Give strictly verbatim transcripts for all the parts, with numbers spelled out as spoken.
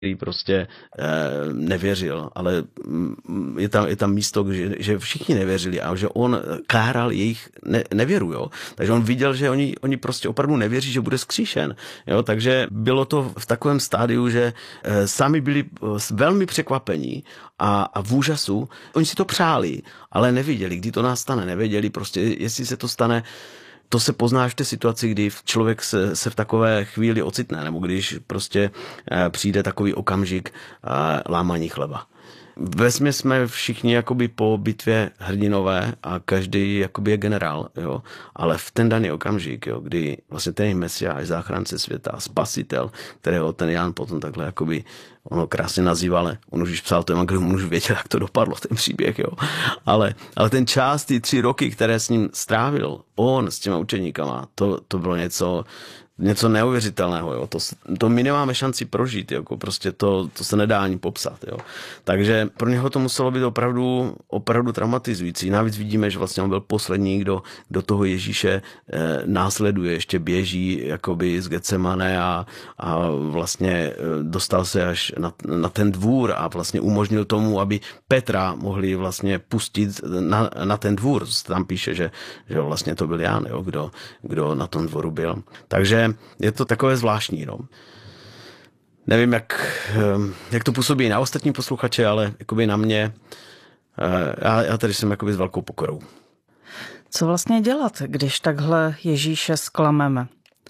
který prostě e, nevěřil, ale je tam, je tam místo, že, že všichni nevěřili a že on káral jejich ne, nevěru, jo. Takže on viděl, že oni, oni prostě opravdu nevěří, že bude zkříšen, jo. Takže bylo to v takovém stádiu, že e, sami byli velmi překvapení a, a v úžasu. Oni si to přáli, ale neviděli, kdy to nastane, nevěděli prostě, jestli se to stane. To se pozná v té situaci, kdy člověk se, se v takové chvíli ocitne, nebo když prostě přijde takový okamžik lámaní chleba. Vesměs jsme všichni jakoby po bitvě hrdinové a každý jakoby je generál, jo. Ale v ten daný okamžik, jo, kdy vlastně ten Mesiáš, záchránce světa, spasitel, kterého ten Jan potom takhle jakoby ono krásně nazýval, on už psal to evangelium, on už věděl, jak to dopadlo, ten příběh, jo. Ale, ale ten čas, ty tři roky, které s ním strávil, on s těma učeníkama, to, to bylo něco, něco neuvěřitelného, jo. To, to my nemáme šanci prožít, jako prostě to, to se nedá ani popsat, jo. Takže pro něho to muselo být opravdu, opravdu traumatizující. Navíc vidíme, že vlastně on byl poslední, kdo, kdo toho Ježíše eh, následuje, ještě běží jakoby z Getsemane a, a vlastně eh, dostal se až na, na ten dvůr a vlastně umožnil tomu, aby Petra mohli vlastně pustit na, na ten dvůr. Tam píše, že, že vlastně to byl Jan, jo, kdo, kdo na tom dvoru byl. Takže je to takové zvláštní, no. Nevím, jak, jak to působí na ostatní posluchače, ale jakoby na mě, já, já tady jsem jakoby s velkou pokorou. Co vlastně dělat, když takhle Ježíše zklameme?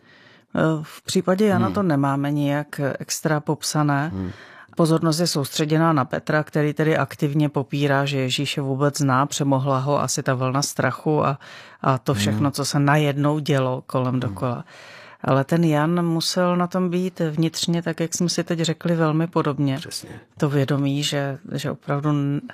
V případě Jana hmm. to nemáme nijak extra popsané. Hmm. Pozornost je soustředěná na Petra, který tedy aktivně popírá, že Ježíše vůbec zná, přemohla ho asi ta vlna strachu a, a to všechno, hmm. co se najednou dělo kolem dokola. Hmm. Ale ten Jan musel na tom být vnitřně, tak jak jsme si teď řekli, velmi podobně. Přesně. To vědomí, že, že opravdu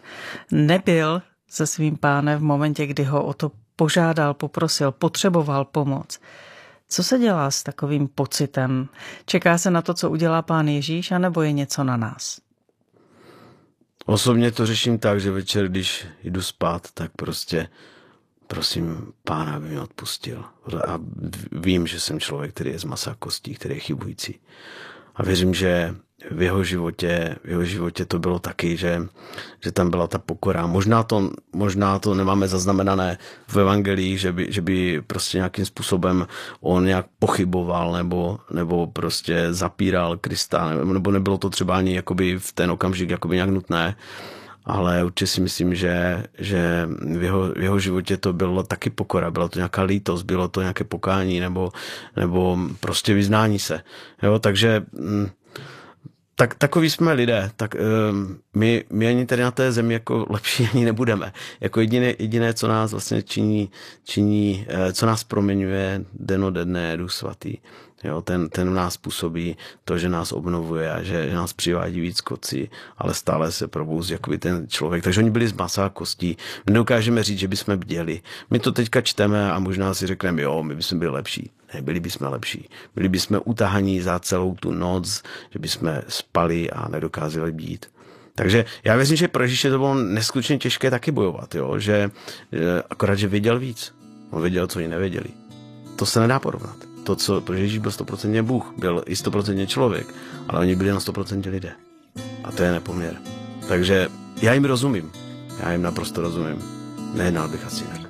nebyl se svým pánem v momentě, kdy ho o to požádal, poprosil, potřeboval pomoc. Co se dělá s takovým pocitem? Čeká se na to, co udělá pán Ježíš, anebo je něco na nás? Osobně to řeším tak, že večer, když jdu spát, tak prostě prosím pána, aby mě odpustil. A vím, že jsem člověk, který je z masa a kostí, který je chybující. A věřím, že v jeho životě, v jeho životě to bylo taky, že, že tam byla ta pokora. Možná to, možná to nemáme zaznamenané v evangelii, že by, že by prostě nějakým způsobem on nějak pochyboval nebo, nebo prostě zapíral Krista, nebo nebylo to třeba ani jakoby v ten okamžik jakoby nějak nutné. Ale určitě si myslím, že, že v, jeho, v jeho životě to bylo taky pokora, byla to nějaká lítost, bylo to nějaké pokání nebo, nebo prostě vyznání se. Jo, takže tak, takový jsme lidé, tak my, my ani tady na té zemi jako lepší ani nebudeme. Jako jediné, jediné co nás vlastně činí, činí, co nás proměňuje dennodenné Duch Svatý. Jo, ten, ten v nás působí to, že nás obnovuje a že, že nás přivádí víc kocí, ale stále se probouzí jakoby ten člověk. Takže oni byli z masa a kostí. My nedokážeme říct, že bychom bděli. My to teďka čteme a možná si řekneme, jo, my bychom byli lepší. Ne, byli bychom lepší. Byli bychom utahaní za celou tu noc, že bychom spali a nedokázali být. Takže já věřím, že pro Ježíše to bylo neskutečně těžké taky bojovat, jo? Že akorát, že věděl víc. On věděl, co oni nevěděli. To se nedá porovnat. To, co, protože Ježíš byl stoprocentně Bůh, byl i stoprocentně člověk, ale oni byli na stoprocentně lidé. A to je nepoměr. Takže já jim rozumím. Já jim naprosto rozumím. Nejednal bych asi jinak.